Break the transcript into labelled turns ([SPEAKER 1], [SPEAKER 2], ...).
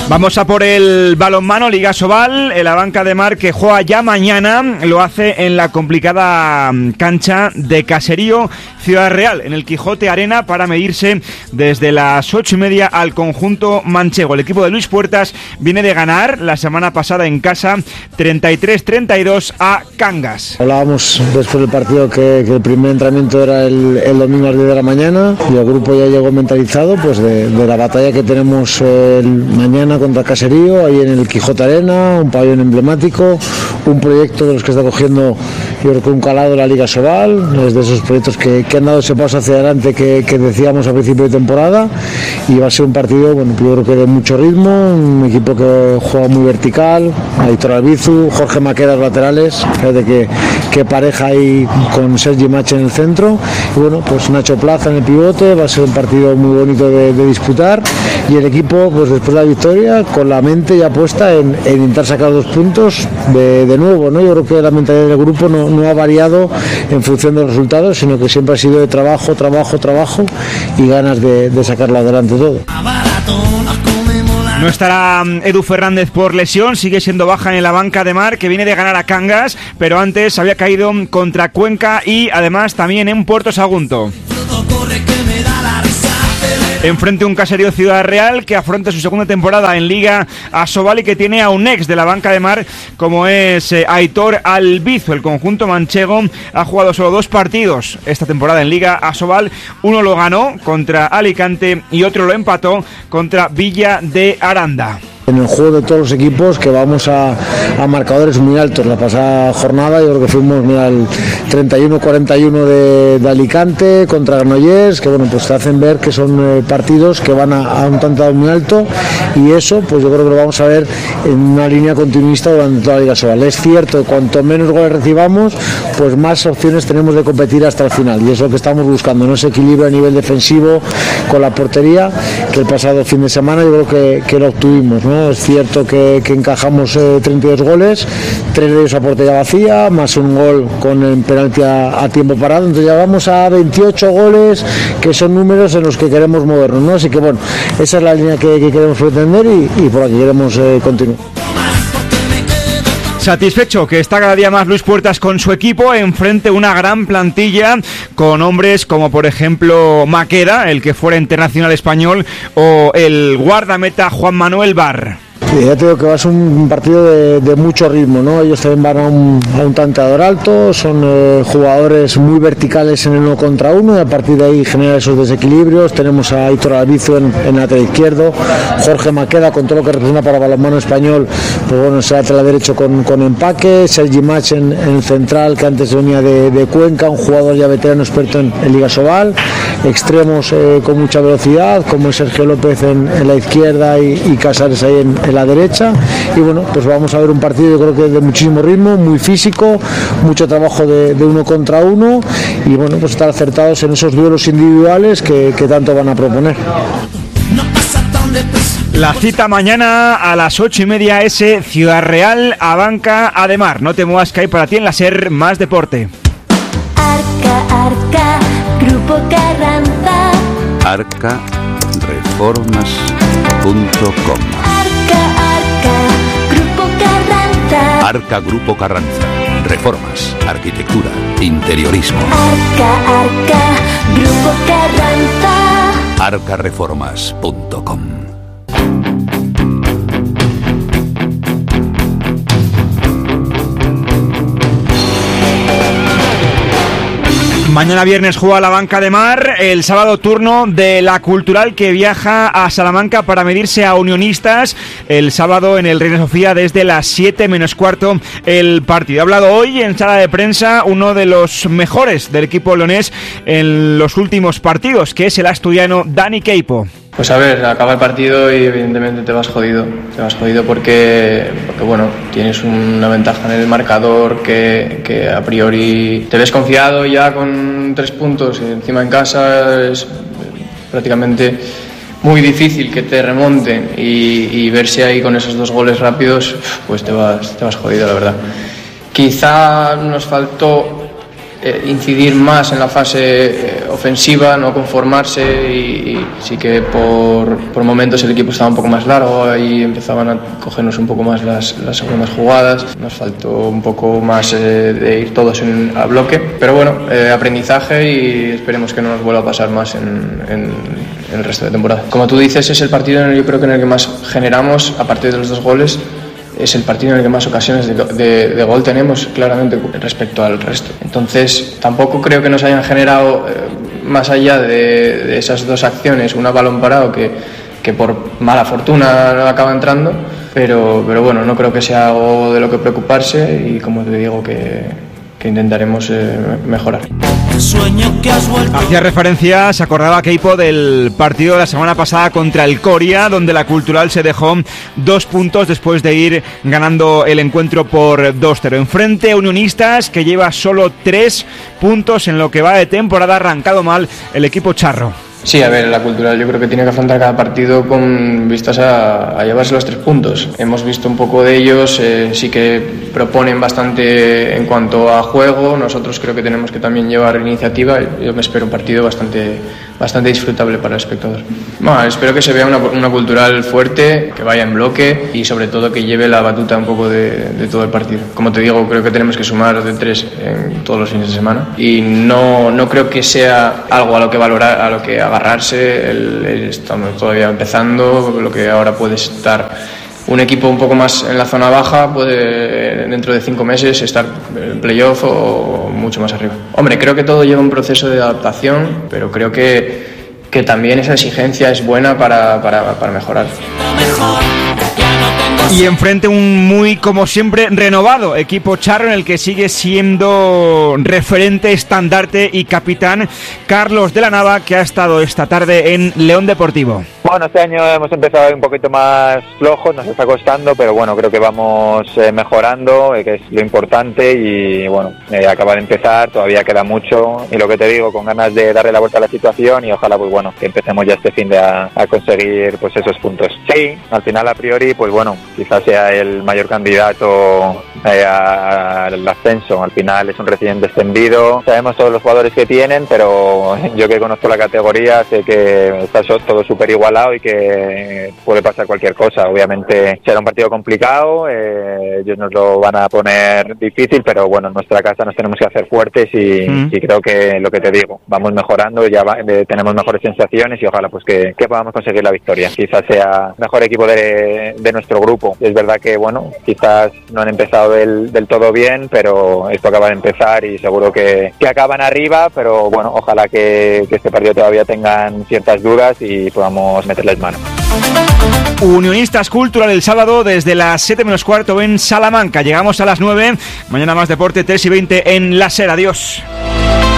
[SPEAKER 1] Vamos a por el balonmano, Liga Asobal, en la banca de Mar que juega ya mañana, lo hace en la complicada cancha de Caserío Ciudad Real, en el Quijote Arena, para medirse desde las 8:30 al conjunto manchego. El equipo de Luis Puertas viene de ganar la semana pasada en casa 33-32 a Cangas.
[SPEAKER 2] Hablábamos después del partido que el primer entrenamiento era el domingo a las 10 de la mañana y el grupo ya llegó mentalizado pues de la batalla que tenemos mañana contra Caserío, ahí en el Quijote Arena, un pabellón emblemático, un proyecto de los que está cogiendo, yo creo que un calado la Liga Asobal, es de esos proyectos que han dado ese paso hacia adelante que decíamos a principio de temporada, y va a ser un partido, bueno, yo creo que de mucho ritmo, un equipo que juega muy vertical, Aitor Albizu, Jorge Maqueda, los laterales, fíjate que pareja ahí con Sergi Mache en el centro, y bueno, pues Nacho Plaza en el pivote, va a ser un partido muy bonito de disputar, y el equipo, pues después de la victoria, con la mente ya puesta en intentar sacar 2 puntos de nuevo, ¿no? Yo creo que la mentalidad del grupo no ha variado en función de los resultados, sino que siempre ha sido de trabajo y ganas de sacarlo adelante todo.
[SPEAKER 1] No estará Edu Fernández por lesión, sigue siendo baja en la banca de Mar, que viene de ganar a Cangas, pero antes había caído contra Cuenca y además también en Puerto Sagunto. Enfrente un Caserío Ciudad Real que afronta su segunda temporada en Liga Asobal y que tiene a un ex de la banca de Mar como es Aitor Albizu. El conjunto manchego ha jugado solo 2 partidos esta temporada en Liga Asobal. Uno lo ganó contra Alicante y otro lo empató contra Villa de Aranda.
[SPEAKER 2] En el juego de todos los equipos, que vamos a marcadores muy altos. La pasada jornada yo creo que fuimos al 31-41 de Alicante contra Granollers, que bueno, pues te hacen ver que son partidos que van a un tanto muy alto, y eso pues yo creo que lo vamos a ver en una línea continuista durante toda la Liga Asobal. Es cierto que cuanto menos goles recibamos, pues más opciones tenemos de competir hasta el final, y es lo que estamos buscando, ¿no? Ese equilibrio a nivel defensivo con la portería, que el pasado fin de semana yo creo que lo obtuvimos, ¿no? Es cierto que encajamos 32 goles, 3 de ellos a portería vacía, más un gol con el penalti a tiempo parado, entonces ya vamos a 28 goles, que son números en los que queremos movernos, ¿no? Así que bueno, esa es la línea que queremos pretender y por aquí queremos continuar.
[SPEAKER 1] Satisfecho que está cada día más Luis Puertas con su equipo, enfrente una gran plantilla con hombres como por ejemplo Maqueda, el que fuera internacional español, o el guardameta Juan Manuel Barr.
[SPEAKER 2] Sí, ya te digo que va a ser un partido de mucho ritmo, ¿no? Ellos también van a un tanteador alto, son jugadores muy verticales en el 1 contra 1, y a partir de ahí genera esos desequilibrios. Tenemos a Aitor Albizu en lateral izquierdo, Jorge Maqueda con todo lo que representa para balonmano español, pues bueno, ese lateral derecho con empaque, Sergi Mach en el central, que antes venía de Cuenca, un jugador ya veterano experto en Liga Asobal, extremos con mucha velocidad, como Sergio López en la izquierda y Casares ahí en la derecha, y bueno, pues vamos a ver un partido yo creo que de muchísimo ritmo, muy físico, mucho trabajo de 1 contra 1, y bueno, pues estar acertados en esos duelos individuales que tanto van a proponer.
[SPEAKER 1] La cita mañana a las 8:30 ese Ciudad Real a banca Ademar. No te muevas, que hay para ti en la SER más deporte.
[SPEAKER 3] Arca, Grupo Carranza.
[SPEAKER 4] Arcareformas.com.
[SPEAKER 3] Arca, Grupo Carranza.
[SPEAKER 4] Arca Grupo Carranza. Reformas, arquitectura, interiorismo.
[SPEAKER 3] Arca, Grupo Carranza.
[SPEAKER 4] Arcareformas.com.
[SPEAKER 1] Mañana viernes juega la banca de Mar, el sábado turno de la Cultural, que viaja a Salamanca para medirse a Unionistas el sábado en el Reina Sofía desde las 7 menos cuarto el partido. Ha hablado hoy en sala de prensa uno de los mejores del equipo leonés en los últimos partidos, que es el asturiano Dani Queipo.
[SPEAKER 5] Pues a ver, acaba el partido y evidentemente te vas jodido porque bueno, tienes una ventaja en el marcador que a priori te ves confiado ya con 3 puntos y encima en casa es prácticamente muy difícil que te remonten y verse ahí con esos 2 goles rápidos, pues te vas jodido, la verdad. Quizá nos faltó incidir más en la fase ofensiva, no conformarse, y sí que por momentos el equipo estaba un poco más largo, ahí empezaban a cogernos un poco más las segundas jugadas, nos faltó un poco más de ir todos a bloque, pero bueno, aprendizaje, y esperemos que no nos vuelva a pasar más en el resto de temporada. Como tú dices, es el partido yo creo que en el que más generamos, aparte de los 2 goles. Es el partido en el que más ocasiones de gol tenemos, claramente, respecto al resto. Entonces, tampoco creo que nos hayan generado, más allá de esas 2 acciones, una balón parado que por mala fortuna acaba entrando, pero bueno, no creo que sea algo de lo que preocuparse, y como te digo, que intentaremos mejorar.
[SPEAKER 1] Hacía referencia, se acordaba Keipo del partido de la semana pasada contra el Coria, donde la Cultural se dejó 2 puntos después de ir ganando el encuentro por 2-0. Enfrente a Unionistas, que lleva solo 3 puntos en lo que va de temporada. Arrancado mal el equipo charro.
[SPEAKER 5] Sí, a ver, la Cultural yo creo que tiene que afrontar cada partido con vistas a llevarse los 3 puntos. Hemos visto un poco de ellos, sí que proponen bastante en cuanto a juego. Nosotros creo que tenemos que también llevar iniciativa. Yo me espero un partido bastante disfrutable para el espectador. Bueno, espero que se vea una Cultural fuerte, que vaya en bloque, y sobre todo que lleve la batuta un poco de todo el partido. Como te digo, creo que tenemos que sumar de 3 en todos los fines de semana, y no creo que sea algo a lo que valorar, a lo que agarrarse. Estamos todavía empezando, lo que ahora puede estar un equipo un poco más en la zona baja, puede dentro de 5 meses estar en playoff o mucho más arriba. Hombre, creo que todo lleva un proceso de adaptación, pero creo que también esa exigencia es buena para mejorar.
[SPEAKER 1] Y enfrente un muy, como siempre, renovado equipo charro, en el que sigue siendo referente, estandarte y capitán Carlos de la Nava, que ha estado esta tarde en León Deportivo.
[SPEAKER 6] Bueno, este año hemos empezado un poquito más flojos, nos está costando, pero bueno, creo que vamos mejorando, que es lo importante, y bueno, acaba de empezar, todavía queda mucho, y lo que te digo, con ganas de darle la vuelta a la situación, y ojalá pues bueno, que empecemos ya este fin de a conseguir pues esos puntos. Sí, al final a priori, pues bueno, quizás sea el mayor candidato al ascenso. Al final es un recién descendido, sabemos todos los jugadores que tienen, pero yo que conozco la categoría sé que está todo súper igualado y que puede pasar cualquier cosa. Obviamente será un partido complicado, ellos nos lo van a poner difícil, pero bueno, en nuestra casa nos tenemos que hacer fuertes, y creo que lo que te digo, vamos mejorando, ya tenemos mejores sensaciones, y ojalá pues que podamos conseguir la victoria. Quizás sea mejor equipo de nuestro grupo. Es verdad que bueno, quizás no han empezado del todo bien, pero esto acaba de empezar y seguro que acaban arriba, pero bueno, ojalá que este partido todavía tengan ciertas dudas y podamos meterles mano.
[SPEAKER 1] Unionistas Cultural el sábado desde las 7 menos cuarto en Salamanca. Llegamos a las 9. Mañana más deporte, 3:20 en La Ser. Adiós.